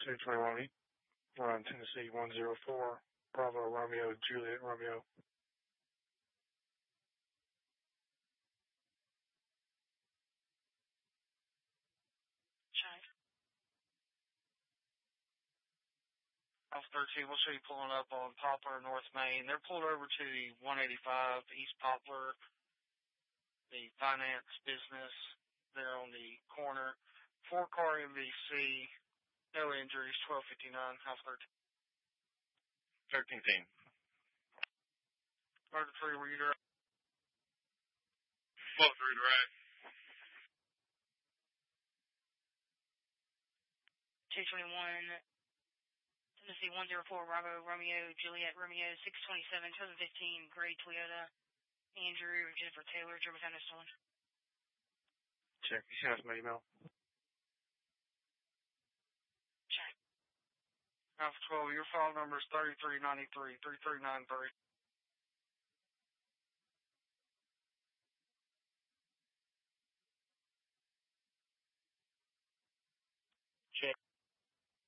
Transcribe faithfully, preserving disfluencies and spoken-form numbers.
two twenty-one, uh, Tennessee one zero four, Bravo Romeo, Juliet Romeo. Check. Off thirteen, we'll show you pulling up on Poplar, North Main. They're pulled over to the one eighty-five East Poplar, the finance business. They're on the corner. Four-car M V C, no injuries, twelve fifty-nine, House thirteen. thirteen team. Murder three, were you direct? twelve three direct. two twenty-one, Tennessee one zero four, Bravo Romeo, Juliet Romeo, six twenty-seven, twenty fifteen, gray Toyota, Andrew, Jennifer Taylor, Germantown Stolen. Check. You sent us an email. Check. Alpha twelve, your file number is thirty-three ninety-three, thirty-three ninety-three.